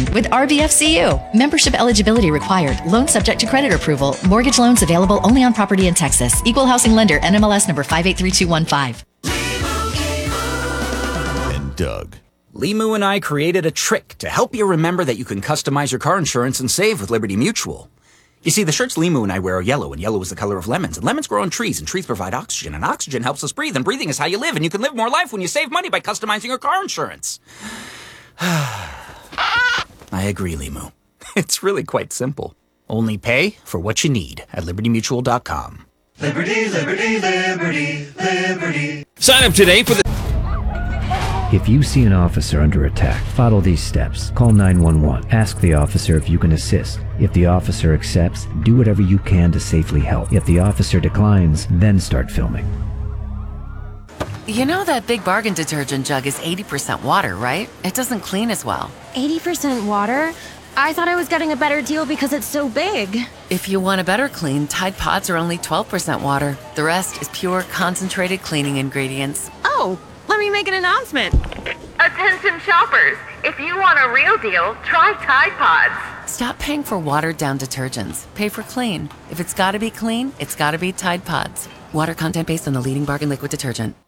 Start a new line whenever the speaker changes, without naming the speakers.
with RBFCU. Membership eligibility required. Loan subject to credit approval. Mortgage loans available only on property in Texas. Equal housing lender. NMLS number 583215.
And Doug.
Limu and I created a trick to help you remember that you can customize your car insurance and save with Liberty Mutual. You see, the shirts Limu and I wear are yellow, and yellow is the color of lemons. And lemons grow on trees, and trees provide oxygen, and oxygen helps us breathe, and breathing is how you live, and you can live more life when you save money by customizing your car insurance. I agree, Limu. It's really quite simple. Only pay for what you need at libertymutual.com.
Liberty, liberty, liberty, liberty.
Sign up today for the...
If you see an officer under attack, follow these steps. Call 911. Ask the officer if you can assist. If the officer accepts, do whatever you can to safely help. If the officer declines, then start filming.
You know that Big Bargain detergent jug is 80% water, right? It doesn't clean as well.
80% water? I thought I was getting a better deal because it's so big.
If you want a better clean, Tide Pods are only 12% water. The rest is pure, concentrated cleaning ingredients.
Oh, let me make an announcement.
Attention shoppers, if you want a real deal, try Tide Pods.
Stop paying for watered-down detergents. Pay for clean. If it's gotta be clean, it's gotta be Tide Pods. Water content based on the leading bargain liquid detergent.